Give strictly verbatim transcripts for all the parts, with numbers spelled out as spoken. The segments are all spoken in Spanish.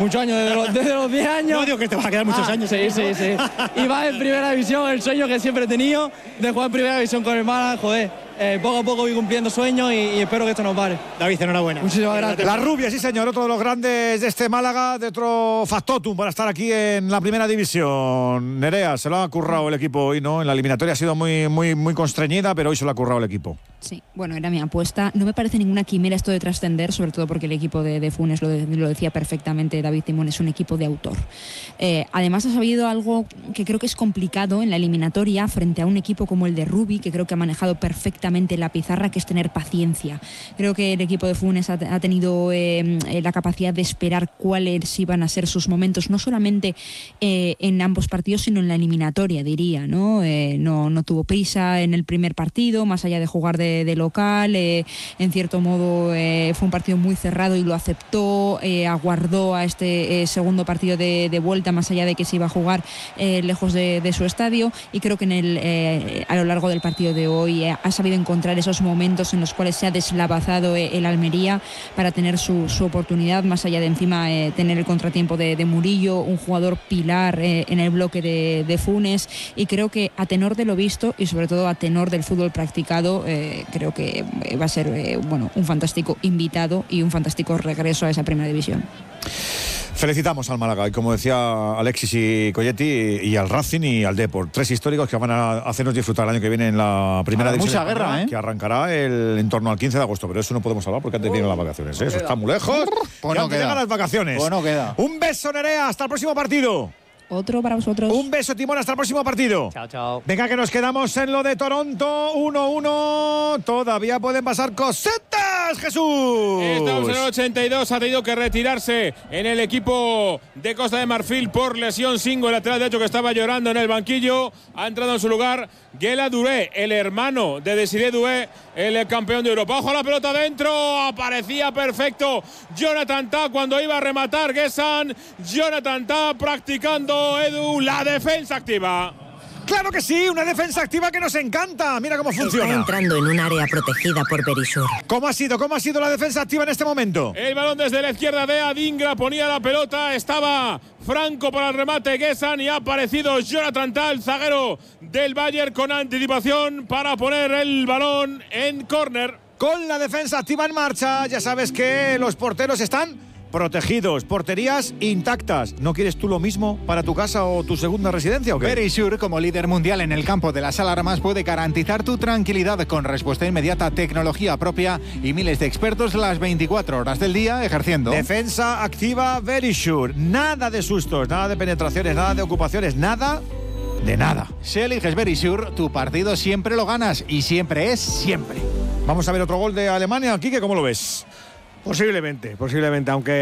muchos años, desde los, desde los diez años. No digo que te vas a quedar muchos ah, años. Sí, sí, sí. Y va en primera división, el sueño que siempre he tenido de jugar en primera división con el Málaga, joder. Eh, poco a poco voy cumpliendo sueños y, y espero que esto nos pare. David, enhorabuena. Muchísimas gracias. La Rubia, sí señor, otro de los grandes de este Málaga, de otro factotum para estar aquí en la primera división. Nerea, se lo ha currado el equipo hoy, ¿no? En la eliminatoria ha sido muy, muy, muy constreñida, pero hoy se lo ha currado el equipo. Sí, bueno, era mi apuesta. No me parece ninguna quimera esto de trascender, sobre todo porque el equipo de, de Funes, lo, de, lo decía perfectamente David Timón, es un equipo de autor. Eh, además ha sabido algo que creo que es complicado en la eliminatoria frente a un equipo como el de Rubi, que creo que ha manejado perfectamente la pizarra, que es tener paciencia. Creo que el equipo de Funes ha, ha tenido eh, la capacidad de esperar cuáles iban a ser sus momentos, no solamente eh, en ambos partidos, sino en la eliminatoria, diría, ¿no? Eh, no, no tuvo prisa en el primer partido, más allá de jugar de, de local, eh, en cierto modo eh, fue un partido muy cerrado y lo aceptó, eh, aguardó a este eh, segundo partido de, de vuelta, más allá de que se iba a jugar eh, lejos de, de su estadio, y creo que en el, eh, a lo largo del partido de hoy eh, ha sabido encontrar esos momentos en los cuales se ha deslavazado eh, el Almería para tener su, su oportunidad, más allá de encima eh, tener el contratiempo de, de Murillo, un jugador pilar eh, en el bloque de, de Funes, y creo que a tenor de lo visto y sobre todo a tenor del fútbol practicado, eh, creo que va a ser eh, bueno, un fantástico invitado y un fantástico regreso a esa primera división. Felicitamos al Málaga y, como decía Alexis y Colletti, y, y al Racing y al Depor, tres históricos que van a hacernos disfrutar el año que viene en la primera división. Mucha guerra, ¿eh? Que arrancará el, en torno al quince de agosto, pero eso no podemos hablar porque antes vienen las vacaciones, ¿eh? Eso está muy lejos. Pues y no antes queda. llegan las vacaciones. Pues no queda. Un beso, Nerea, hasta el próximo partido. Otro para vosotros. Un beso, Timón, hasta el próximo partido. Chao, chao. Venga, que nos quedamos en lo de Toronto, uno uno. Todavía pueden pasar cositas, Jesús. Estamos en el ochenta y dos, ha tenido que retirarse en el equipo de Costa de Marfil por lesión Singo, el lateral derecho, que estaba llorando en el banquillo. Ha entrado en su lugar Guela Doué, el hermano de Desiré Doué, el campeón de Europa. ¡Ojo, la pelota dentro! Aparecía perfecto Jonathan Tah cuando iba a rematar Guessán. Jonathan Tah practicando, Edu, la defensa activa. ¡Claro que sí! Una defensa activa que nos encanta. Mira cómo funciona. Está entrando en un área protegida por Berisur. ¿Cómo ha sido? ¿Cómo ha sido la defensa activa en este momento? El balón desde la izquierda de Adingra, ponía la pelota, estaba Franco para el remate, Guessán, y ha aparecido Jonathan Tah, el zaguero del Bayern, con anticipación para poner el balón en córner. Con la defensa activa en marcha, ya sabes que los porteros están protegidos, porterías intactas. ¿No quieres tú lo mismo para tu casa o tu segunda residencia o qué? Verisur, como líder mundial en el campo de las alarmas, puede garantizar tu tranquilidad con respuesta inmediata, tecnología propia y miles de expertos las veinticuatro horas del día ejerciendo. Defensa activa Verisur. Nada de sustos, nada de penetraciones, nada de ocupaciones, nada de nada. Si eliges Verisur, tu partido siempre lo ganas, y siempre es siempre. Vamos a ver otro gol de Alemania. Quique, ¿cómo lo ves? Posiblemente, posiblemente, aunque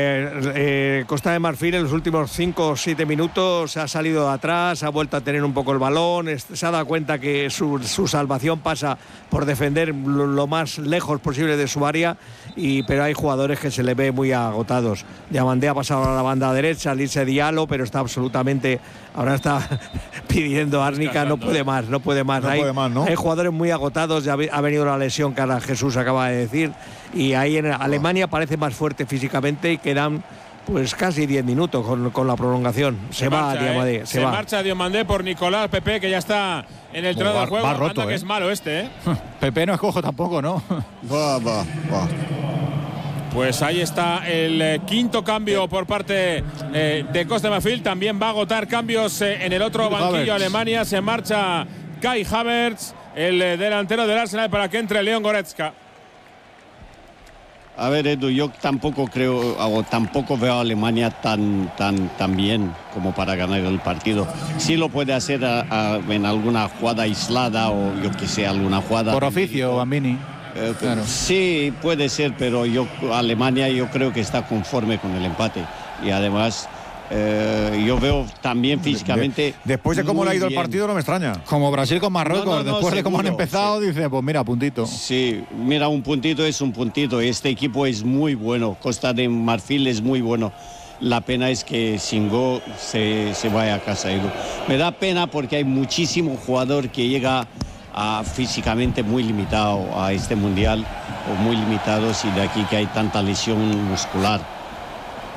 eh, Costa de Marfil en los últimos cinco o siete minutos ha salido de atrás, ha vuelto a tener un poco el balón, se ha dado cuenta que su, su salvación pasa por defender lo, lo más lejos posible de su área, y, pero hay jugadores que se le ve muy agotados. Diamandé ha pasado a la banda derecha, Lise Diallo, pero está absolutamente, ahora está pidiendo árnica, no puede más, no puede más. No hay, puede más, ¿no? Hay jugadores muy agotados, ya ha venido la lesión que ahora Jesús acaba de decir, y ahí en Alemania parece más fuerte físicamente, y quedan pues casi diez minutos con, con la prolongación. Se, se va marcha, Diamandé, eh. se, se va. marcha Diamandé por Nicolás Pepe, que ya está en el terreno oh, del juego. Va roto, Anda, eh. que es malo este, ¿eh? Pepe no es cojo tampoco, ¿no? Va, va, va. Pues ahí está el eh, quinto cambio por parte eh, de Costa de Marfil. También va a agotar cambios eh, en el otro banquillo Havertz. Alemania. Se marcha Kai Havertz, el eh, delantero del Arsenal, para que entre Leon Goretzka. A ver, Edu, yo tampoco creo, o tampoco veo a Alemania tan, tan, tan bien como para ganar el partido. Sí lo puede hacer a, a, en alguna jugada aislada, o yo que sé, alguna jugada. Por oficio, Bambini. Eh, Claro. Sí, puede ser, pero yo Alemania yo creo que está conforme con el empate. Y además, eh, yo veo también físicamente. De, después de cómo le ha ido el partido, no me extraña. Como Brasil con Marruecos, No, no, no, después de cómo han seguro, empezado, sí. dice, pues mira, puntito. Sí, mira, un puntito es un puntito. Este equipo es muy bueno. Costa de Marfil es muy bueno. La pena es que Singo se, se vaya a casa. Edu. Me da pena porque hay muchísimo jugador que llega a, físicamente muy limitado a este mundial, o muy limitados, y de aquí que hay tanta lesión muscular.